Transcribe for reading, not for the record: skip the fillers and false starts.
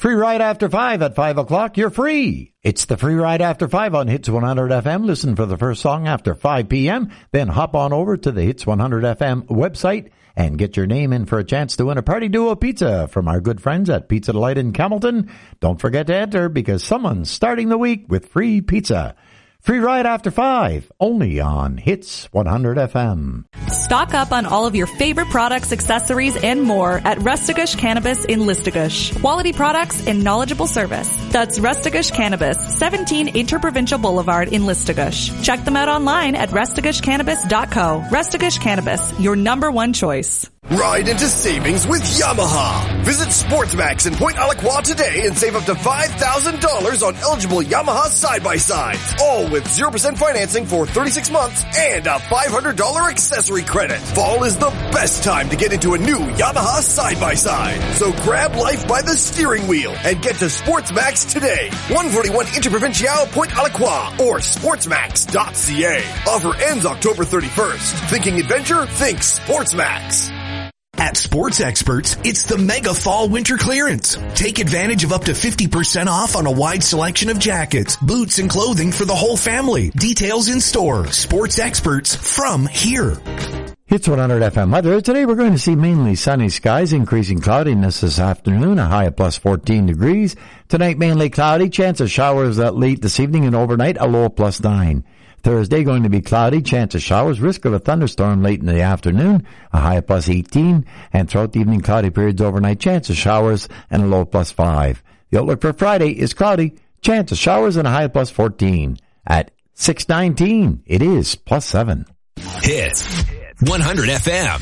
Free ride after 5 at 5 o'clock. You're free. It's the free ride after 5 on Hits 100 FM. Listen for the first song after 5 p.m. Then hop on over to the Hits 100 FM website and get your name in for a chance to win a Party Duo pizza from our good friends at Pizza Delight in Camelton. Don't forget to enter because someone's starting the week with free pizza. Free ride after 5, only on Hits 100 FM. Stock up on all of your favorite products, accessories, and more at Restagush Cannabis in Listagush. Quality products and knowledgeable service. That's Restagush Cannabis, 17 Interprovincial Boulevard in Listagush. Check them out online at restagushcannabis.co. Restagush Cannabis, your number one choice. Ride into savings with Yamaha. Visit SportsMax in Point Alaqua today and save up to $5,000 on eligible Yamaha side-by-sides. All with 0% financing for 36 months and a $500 accessory credit. Fall is the best time to get into a new Yamaha side-by-side. So grab life by the steering wheel and get to SportsMax today. 141 Interprovincial Point Alaqua or sportsmax.ca. Offer ends October 31st. Thinking adventure? Think SportsMax. At Sports Experts, it's the Mega Fall Winter Clearance. Take advantage of up to 50% off on a wide selection of jackets, boots, and clothing for the whole family. Details in store. Sports Experts from here. Hits 100 FM weather. Today we're going to see mainly sunny skies, increasing cloudiness this afternoon, a high of plus 14 degrees. Tonight mainly cloudy, chance of showers late this evening and overnight, a low of plus 9. Thursday going to be cloudy, chance of showers, risk of a thunderstorm late in the afternoon, a high of plus 18, and throughout the evening cloudy periods overnight, chance of showers and a low of plus 5. The outlook for Friday is cloudy, chance of showers and a high of plus 14. At 6:19, it is plus 7. Hits 100 FM.